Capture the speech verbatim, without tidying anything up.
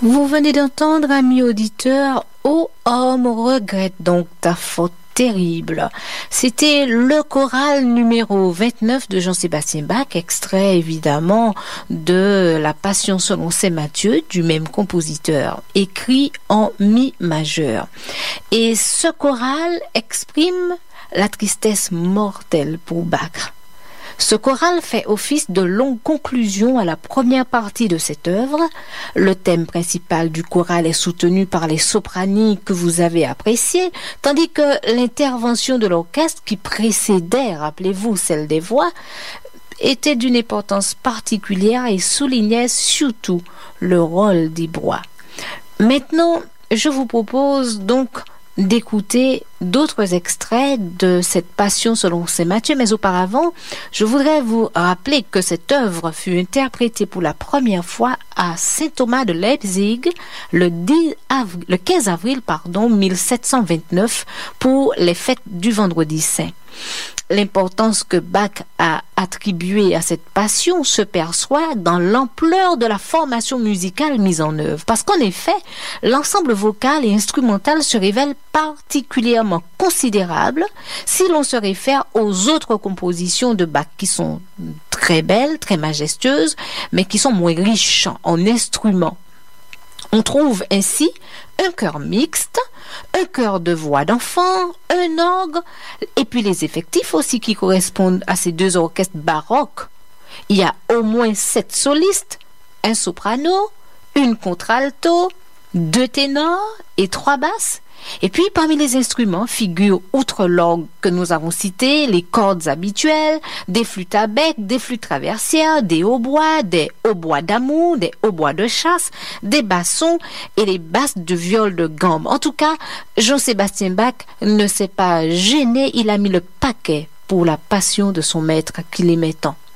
Vous venez d'entendre, amis auditeurs, Ô homme, regrette donc ta faute terrible. C'était le choral numéro vingt-neuf de Jean-Sébastien Bach, extrait évidemment de La Passion selon saint Matthieu du même compositeur, écrit en mi majeur. Et ce choral exprime la tristesse mortelle pour Bach. Ce choral fait office de longue conclusion à la première partie de cette œuvre. Le thème principal du choral est soutenu par les soprani que vous avez appréciés, tandis que l'intervention de l'orchestre qui précédait, rappelez-vous, celle des voix, était d'une importance particulière et soulignait surtout le rôle des bois. Maintenant, je vous propose donc d'écouter d'autres extraits de cette Passion selon saint Matthieu, mais auparavant, je voudrais vous rappeler que cette œuvre fut interprétée pour la première fois à Saint Thomas de Leipzig le, dix avril, le quinze avril pardon, mille sept cent vingt-neuf pour les fêtes du Vendredi Saint. L'importance que Bach a attribuée à cette passion se perçoit dans l'ampleur de la formation musicale mise en œuvre. Parce qu'en effet, l'ensemble vocal et instrumental se révèle particulièrement considérable si l'on se réfère aux autres compositions de Bach qui sont très belles, très majestueuses, mais qui sont moins riches en instruments. On trouve ainsi un chœur mixte, un chœur de voix d'enfant, un orgue, et puis les effectifs aussi qui correspondent à ces deux orchestres baroques. Il y a au moins sept solistes, un soprano, une contralto, deux ténors et trois basses. Et puis parmi les instruments figurent, outre l'orgue que nous avons cité, les cordes habituelles, des flûtes à bec, des flûtes traversières, des hautbois, des hautbois d'amour, des hautbois de chasse, des bassons et les basses de viol de gambe. En tout cas, Jean-Sébastien Bach ne s'est pas gêné, il a mis le paquet pour la passion de son maître qu'il aimait tant.